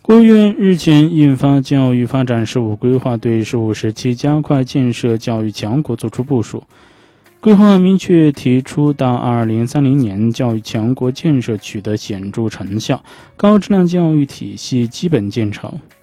国务院日前印发教育发展事务规划，对15时期加快建设教育强国作出部署。规划明确提出，到2030年，教育强国建设取得显著成效，高质量教育体系基本建成。